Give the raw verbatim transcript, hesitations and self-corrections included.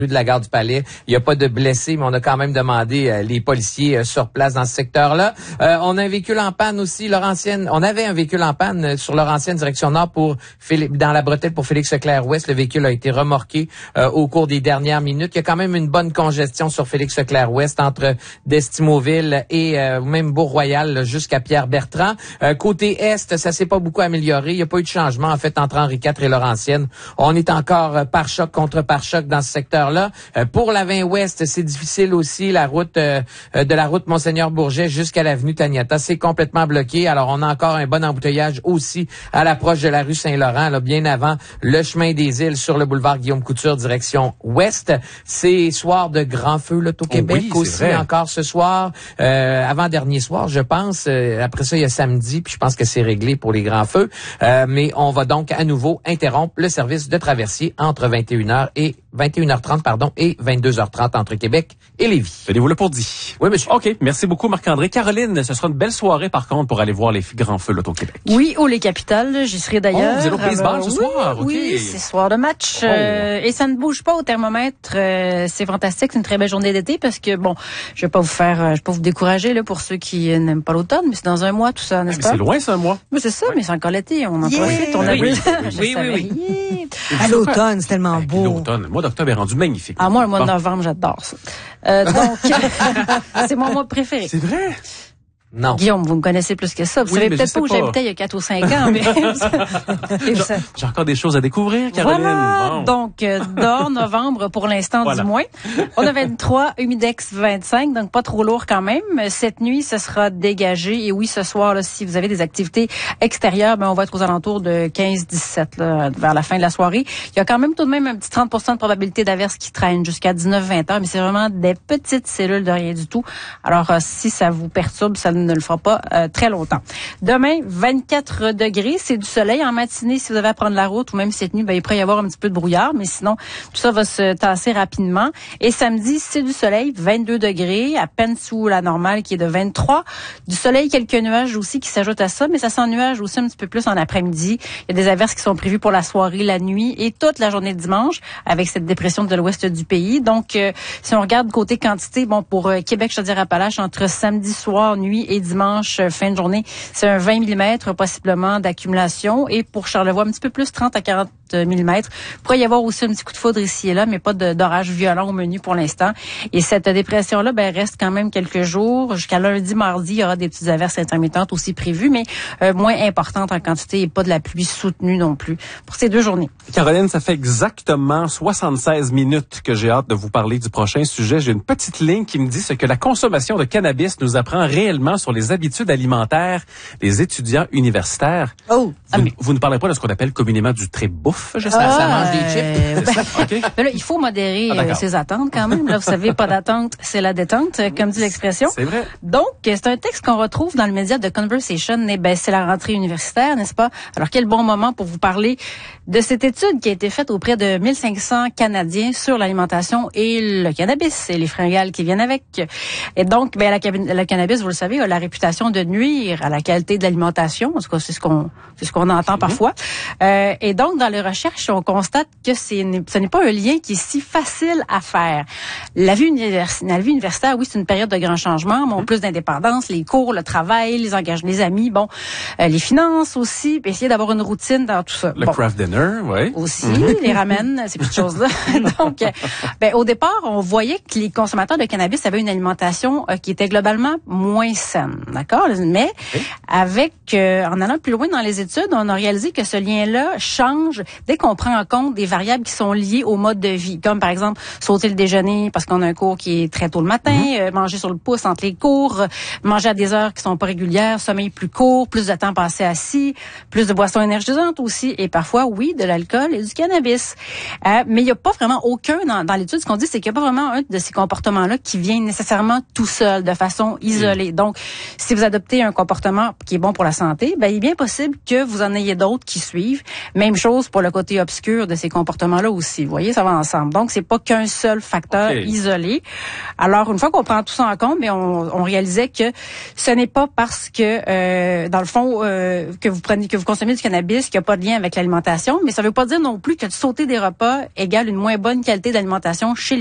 de la gare du Palais. Il n'y a pas de blessés, mais on a quand même demandé euh, les policiers euh, sur place dans ce secteur-là. Euh, on a un véhicule en panne aussi, Laurentienne. On avait un véhicule en panne euh, sur Laurentienne, direction nord, pour Philippe, dans la bretelle pour Félix-Leclerc-Ouest. Le véhicule a été remorqué euh, au cours des dernières minutes. Il y a quand même une bonne congestion sur Félix-Leclerc-Ouest entre Destimoville et euh, même Bourg-Royal jusqu'à Pierre-Bertrand. Euh, côté est, ça s'est pas beaucoup amélioré. Il n'y a pas eu de changement, en fait, entre Henri quatre et Laurentienne. On est encore euh, par choc contre par choc dans ce secteur-là. Euh, pour la vingt Ouest, c'est difficile aussi, la route euh, de la route Monseigneur-Bourget jusqu'à l'avenue Taniata. C'est complètement bloqué. Alors, on a encore un bon embouteillage aussi à l'approche de la rue Saint-Laurent, là, bien avant le chemin des Îles sur le boulevard Guillaume-Couture, direction ouest. C'est soir de grand feu, l'Auto-Québec oh oui, aussi, encore ce soir. Euh, avant-dernier soir, je pense. Euh, après ça, il y a samedi, puis je pense que c'est réglé pour les grands feux. Euh, mais on va donc à nouveau interrompre le service de traversier entre vingt et une heures et vingt et une heures trente, pardon, et vingt-deux heures trente entre Québec et Lévis. Tenez-vous le pour dit. Oui, monsieur. OK. Merci beaucoup, Marc-André. Caroline, ce sera une belle soirée, par contre, pour aller voir les grands feux de l'Auto-Québec. Oui, au Les Capitales. J'y serai d'ailleurs. Oh, vous êtes au baseball Alors, ce oui, soir? OK. Oui, c'est soir de match. Oh. Euh, et ça ne bouge pas au thermomètre. Euh, c'est fantastique. C'est une très belle journée d'été parce que, bon, je vais pas vous faire, euh, je vais pas vous décourager, là, pour ceux qui euh, n'aiment pas l'automne, mais c'est dans un mois, tout ça, n'est-ce Mais pas? c'est loin, ça, un mois. Mais c'est ça, oui. mais c'est encore l'été. On en Yeah. profite. On a Oui, oui, oui, oui, oui, oui. oui. À l'automne, c'est tellement Hey, puis beau. l'automne. Le mois d'octobre est rendu magnifique. Ah, moi, le mois de Bon. novembre, j'adore ça. Euh, donc, c'est mon mois préféré. C'est vrai? Non. Guillaume, vous me connaissez plus que ça. Vous Oui, savez mais peut-être je pas où sais pas. j'habitais il y a quatre ou cinq ans, mais... Et ça- J'ai encore des choses à découvrir, Caroline. Voilà, Bon. donc euh, dehors, novembre pour l'instant Voilà. du moins. On a vingt-trois, humidex vingt-cinq, donc pas trop lourd quand même. Cette nuit, ce sera dégagé. Et oui, ce soir, là, si vous avez des activités extérieures, ben, on va être aux alentours de quinze dix-sept là, vers la fin de la soirée. Il y a quand même tout de même un petit trente pour cent de probabilité d'averse qui traîne jusqu'à dix-neuf vingt heures, mais c'est vraiment des petites cellules de rien du tout. Alors, euh, si ça vous perturbe, ça ne le fera pas euh, très longtemps. Demain, vingt-quatre degrés, c'est du soleil en matinée si vous avez à prendre la route, ou même cette nuit, ben, il pourrait y avoir un petit peu de brouillard, mais sinon, tout ça va se tasser rapidement. Et samedi, c'est du soleil, vingt-deux degrés, à peine sous la normale qui est de vingt-trois. Du soleil, quelques nuages aussi qui s'ajoutent à ça, mais ça s'ennuage aussi un petit peu plus en après-midi. Il y a des averses qui sont prévues pour la soirée, la nuit et toute la journée de dimanche avec cette dépression de l'ouest du pays. Donc, euh, si on regarde côté quantité, bon, pour euh, Québec, Chaudière-Appalaches, entre samedi soir, nuit et dimanche, fin de journée, c'est un vingt millimètres possiblement d'accumulation. Et pour Charlevoix, un petit peu plus, trente à quarante millimètres. Il pourrait y avoir aussi un petit coup de foudre ici et là, mais pas de, d'orage violent au menu pour l'instant. Et cette dépression-là, ben, reste quand même quelques jours. Jusqu'à lundi, mardi, il y aura des petites averses intermittentes aussi prévues, mais euh, moins importantes en quantité et pas de la pluie soutenue non plus pour ces deux journées. Caroline, ça fait exactement soixante-seize minutes que j'ai hâte de vous parler du prochain sujet. J'ai une petite ligne qui me dit ce que la consommation de cannabis nous apprend réellement sur les habitudes alimentaires des étudiants universitaires. Oh! Vous, Ah, mais- vous ne parlerez pas de ce qu'on appelle communément du trébouffe, je sais. Ça, ça Ah, mange des chips. euh, C'est ça? OK. ben là, il faut modérer Ah, euh, d'accord. ses attentes quand même. Là, vous savez, pas d'attente, c'est la détente, euh, comme dit l'expression. C'est vrai. Donc, euh, c'est un texte qu'on retrouve dans le média de Conversation. Eh ben, c'est la rentrée universitaire, n'est-ce pas? Alors, quel bon moment pour vous parler de cette étude qui a été faite auprès de mille cinq cents Canadiens sur l'alimentation et le cannabis et les fringales qui viennent avec. Et donc, ben, la, le cannabis, vous le savez, a la réputation de nuire à la qualité de l'alimentation. En tout cas, c'est ce qu'on, c'est ce qu'on entend parfois. Euh, et donc, dans les recherches, on constate que c'est, ce n'est pas un lien qui est si facile à faire. La vie, univers, la vie universitaire, oui, c'est une période de grands changements, bon, plus d'indépendance, les cours, le travail, les engagements, les amis, bon, euh, les finances aussi, puis essayer d'avoir une routine dans tout ça. Le Bon. craft dinner, oui. Aussi, les ramen, ces petites choses-là. Donc, euh, ben, au départ, on voyait que les consommateurs de cannabis avaient une alimentation euh, qui était globalement moins saine, d'accord? Mais Oui. avec, euh, en allant plus loin dans les études, on a réalisé que ce lien-là change dès qu'on prend en compte des variables qui sont liées au mode de vie, comme par exemple sauter le déjeuner parce qu'on a un cours qui est très tôt le matin, mm-hmm. euh, manger sur le pouce entre les cours, manger à des heures qui sont pas régulières, sommeil plus court, plus de temps passé assis, plus de boissons énergisantes aussi, et parfois, oui, de l'alcool et du cannabis. Euh, mais il n'y a pas vraiment aucun, dans, dans l'étude, ce qu'on dit, c'est qu'il n'y a pas vraiment un de ces comportements-là qui vient nécessairement tout seul, de façon isolée. Mm. Donc, si vous adoptez un comportement qui est bon pour la santé, ben, il est bien possible que vous en ayez d'autres qui suivent. Même chose pour pour le côté obscur de ces comportements-là aussi. Vous voyez, ça va ensemble. Donc, c'est pas qu'un seul facteur okay. isolé. Alors, une fois qu'on prend tout ça en compte, mais on, on réalisait que ce n'est pas parce que, euh, dans le fond, euh, que vous prenez, que vous consommez du cannabis, qu'il n'y a pas de lien avec l'alimentation, mais ça veut pas dire non plus que de sauter des repas égale une moins bonne qualité d'alimentation chez